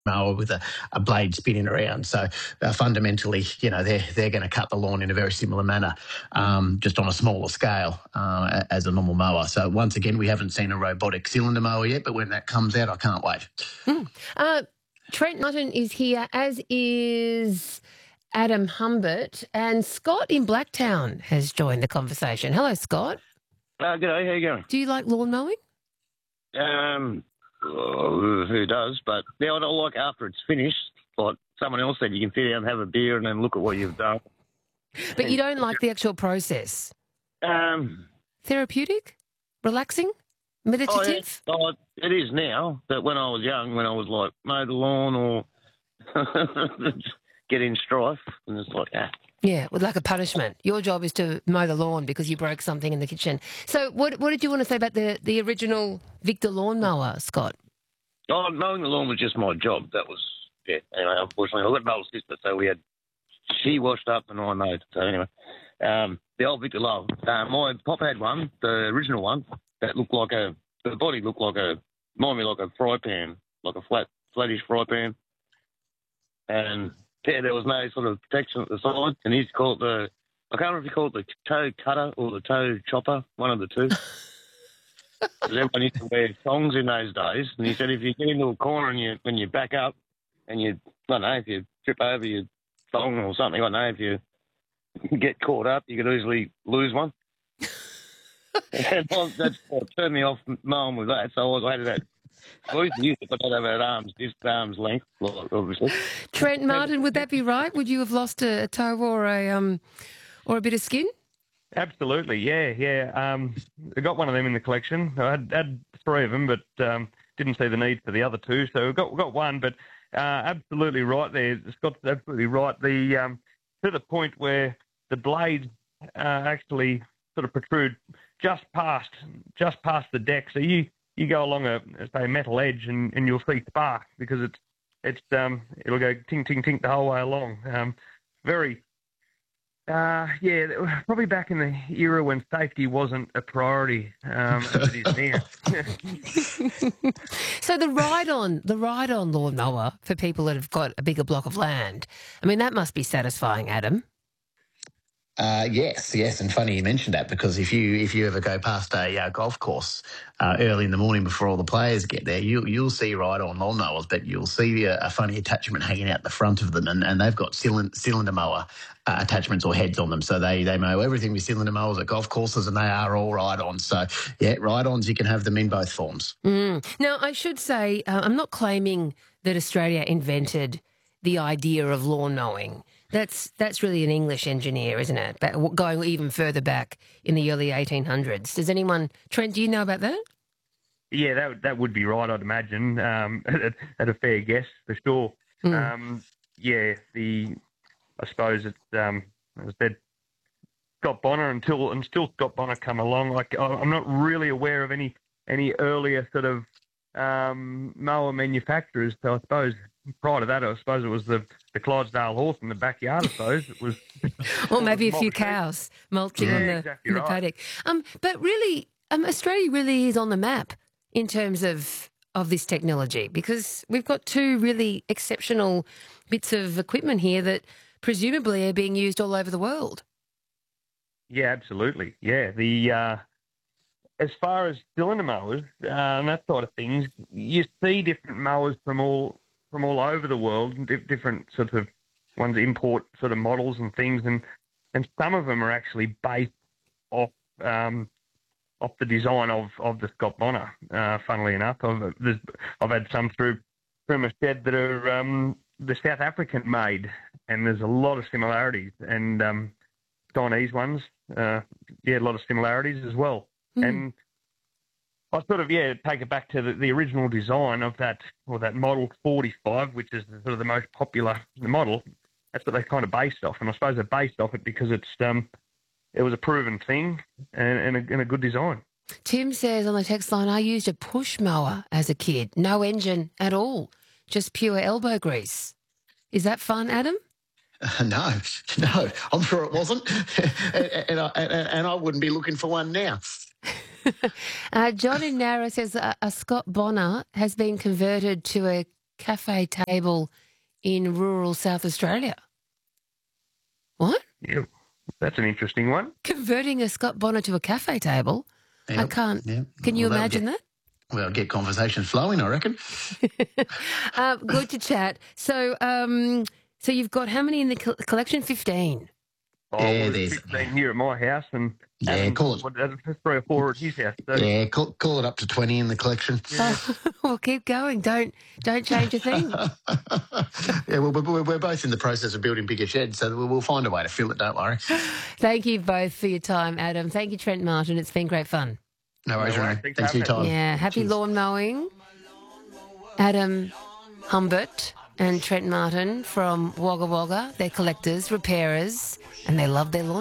mower with a blade spinning around. So fundamentally, they're going to cut the lawn in a very similar manner, just on a smaller scale as a normal mower. So once again, we haven't seen a robotic cylinder mower yet, but when that comes out, I can't wait. Trent Martin is here, as is Adam Humbert, and Scott in Blacktown has joined the conversation. Hello, Scott. G'day, how you going? Do you like lawn mowing? Who does? But yeah, I don't like after it's finished. Like someone else said, you can sit down and have a beer and then look at what you've done. But you don't like the actual process? Therapeutic? Relaxing? Meditative? It is now, but when I was young, when I was like mow the lawn or get in strife, and it's like, Yeah, like a punishment. Your job is to mow the lawn because you broke something in the kitchen. So what did you want to say about the original Victor lawnmower, Scott? Oh, mowing the lawn was just my job. That was, anyway, unfortunately, I've got an older sister, so she washed up and I mowed. So anyway, the old Victor Love. My pop had one, the original one, that looked like the body looked like reminded me like a fry pan, like a flattish fry pan. And there was no sort of protection at the side, and he used to call it I can't remember if he called it the toe cutter or the toe chopper, one of the two. Because everyone used to wear tongs in those days, and he said if you get into a corner and when you back up and I don't know, if you trip over your thong or something, I don't know, if you get caught up, you could easily lose one. And that's what turned me off mowing with that, so I had that. I used to use it, but I don't have it arm's length, obviously. Trent Martin, would that be right? Would you have lost a toe or a bit of skin? Absolutely, yeah. I got one of them in the collection. I had three of them, but didn't see the need for the other two. So we got one, but absolutely right there. Scott's absolutely right. To the point where the blades actually sort of protrude just past the deck. So you go along a metal edge and you'll see spark because it'll go ting ting ting the whole way along. Probably back in the era when safety wasn't a priority as it is now. So the ride-on lawnmower for people that have got a bigger block of land, I mean, that must be satisfying, Adam. Yes, and funny you mentioned that because if you ever go past a golf course early in the morning before all the players get there, you'll see ride-on lawnmowers, but you'll see a funny attachment hanging out the front of them, and they've got cylinder mower attachments or heads on them, so they mow everything with cylinder mowers at golf courses, and they are all ride-ons. So yeah, ride-ons, you can have them in both forms. Now I should say I'm not claiming that Australia invented the idea of lawn mowing. That's really an English engineer, isn't it? But going even further back in the early 1800s. Does anyone, Trent, do you know about that? Yeah, that would be right, I'd imagine, at a fair guess, for sure. I suppose it's, as I said, Scott Bonner until Scott Bonner come along. I'm not really aware of any earlier sort of mower manufacturers, so I suppose prior to that, I suppose it was the Clydesdale horse in the backyard, I suppose. It was, or maybe a few cows mulching in the paddock. But really, Australia really is on the map in terms of this technology because we've got two really exceptional bits of equipment here that presumably are being used all over the world. Yeah, absolutely. Yeah, as far as cylinder mowers and that sort of things, you see different mowers from all over the world, different sort of ones import sort of models and things, and some of them are actually based off the design of the Scott Bonner. Funnily enough, I've had some through from a shed that are the South African made, and there's a lot of similarities, and Chinese ones, a lot of similarities as well. And I sort of, take it back to the original design of that Model 45, which is sort of the most popular model. That's what they kind of based off, and I suppose they based off it because it was a proven thing and a good design. Tim says on the text line, I used a push mower as a kid, no engine at all, just pure elbow grease. Is that fun, Adam? No, I'm sure it wasn't, and I wouldn't be looking for one now. John in Narra says a Scott Bonner has been converted to a cafe table in rural South Australia. What? Yeah, that's an interesting one. Converting a Scott Bonner to a cafe table? Yep, I can't. yep. Can you imagine that? Well, get conversation flowing, I reckon. Good to chat. So, so you've got how many in the collection? 15. Oh, Yeah, there's there's 15 here at my house, and call it. 3 or 4 at his house. So. Yeah, call it up to 20 in the collection. Yeah. Well, keep going. Don't change a thing. Yeah, we're both in the process of building bigger sheds, so we'll find a way to fill it. Don't worry. Thank you both for your time, Adam. Thank you, Trent Martin. It's been great fun. No worries, Renee. Thanks for your time. Yeah, happy lawn mowing. Adam Humbert and Trent Martin from Wagga Wagga. They're collectors, repairers, and they love their lawn.